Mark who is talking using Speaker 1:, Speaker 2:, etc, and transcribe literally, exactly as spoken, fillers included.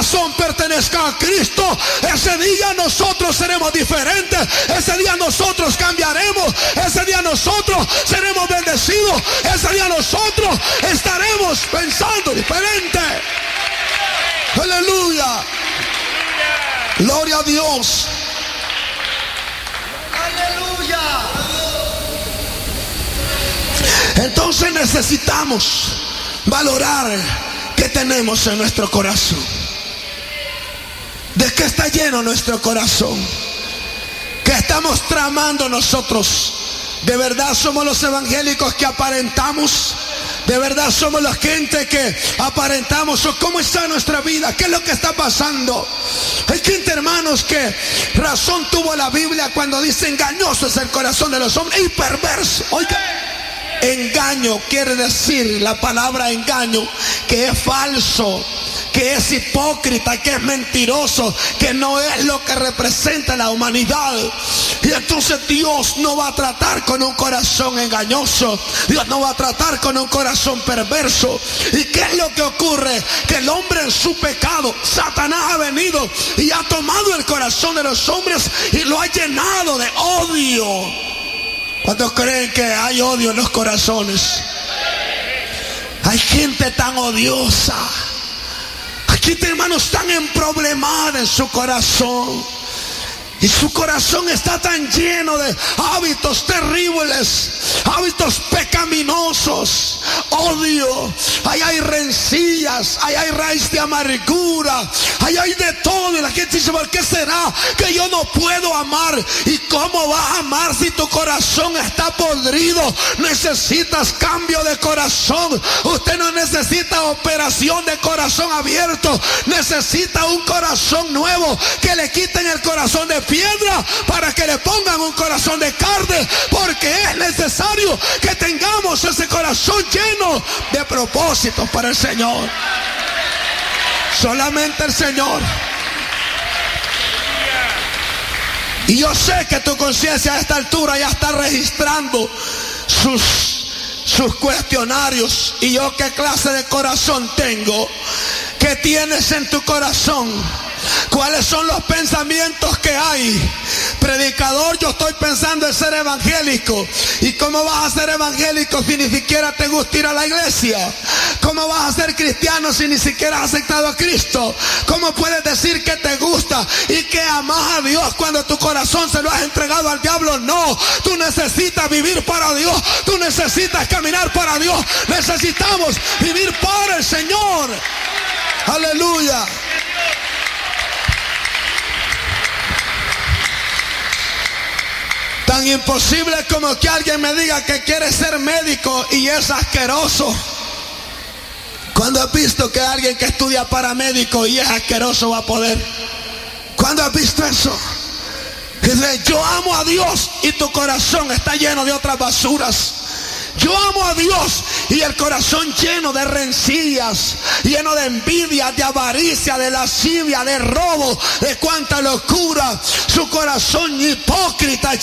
Speaker 1: corazón pertenezca a Cristo, ese día nosotros seremos diferentes, ese día nosotros cambiaremos, ese día nosotros seremos bendecidos, ese día nosotros estaremos pensando diferente. Aleluya. Gloria a Dios. Aleluya. Entonces necesitamos valorar qué tenemos en nuestro corazón. ¿De qué está lleno nuestro corazón? ¿Qué estamos tramando nosotros? ¿De verdad somos los evangélicos que aparentamos? ¿De verdad somos la gente que aparentamos? ¿O cómo está nuestra vida? ¿Qué es lo que está pasando? Hay gente, hermanos, que razón tuvo la Biblia cuando dice engañoso es el corazón de los hombres y perverso. Oiga, engaño quiere decir la palabra engaño que es falso, que es hipócrita, que es mentiroso, que no es lo que representa la humanidad. Y entonces Dios no va a tratar con un corazón engañoso, Dios no va a tratar con un corazón perverso. ¿Y qué es lo que ocurre? Que el hombre en su pecado, Satanás ha venido y ha tomado el corazón de los hombres y lo ha llenado de odio. ¿Cuántos creen que hay odio en los corazones? Hay gente tan odiosa. Hay gente, hermanos, tan emproblemada en su corazón. Y su corazón está tan lleno de hábitos terribles, hábitos pecaminosos, odio. Ahí hay rencillas, ahí hay raíz de amargura, ahí hay de todo. Y la gente dice, ¿por qué será que yo no puedo amar? ¿Y cómo vas a amar si tu corazón está podrido? Necesitas cambio de corazón. Usted no necesita operación de corazón abierto, necesita un corazón nuevo, que le quiten el corazón de piedra para que le pongan un corazón de carne, porque es necesario que tengamos ese corazón lleno de propósitos para el Señor. Solamente el Señor. Y yo sé que tu conciencia a esta altura ya está registrando sus sus cuestionarios. ¿Y yo qué clase de corazón tengo? ¿Qué tienes en tu corazón? ¿Cuáles son los pensamientos que hay? Predicador, yo estoy pensando en ser evangélico. ¿Y cómo vas a ser evangélico si ni siquiera te gusta ir a la iglesia? ¿Cómo vas a ser cristiano si ni siquiera has aceptado a Cristo? ¿Cómo puedes decir que te gusta y que amas a Dios cuando tu corazón se lo has entregado al diablo? No, tú necesitas vivir para Dios, tú necesitas caminar para Dios, necesitamos vivir para el Señor. Aleluya. Tan imposible como que alguien me diga que quiere ser médico y es asqueroso. ¿Cuándo has visto que alguien que estudia para médico y es asqueroso va a poder? ¿Cuándo has visto eso? Dice, yo amo a Dios y tu corazón está lleno de otras basuras. Yo amo a Dios y el corazón lleno de rencillas, lleno de envidia, de avaricia, de lascivia, de robo, de cuánta locura. Su corazón hipócrita,